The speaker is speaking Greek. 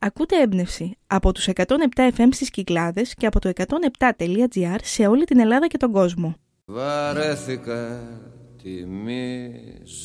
Ακούτε έμπνευση από τους 107 FM στις Κυκλάδες και από το 107.gr σε όλη την Ελλάδα και τον κόσμο. Βαρέθηκα τη μίζερη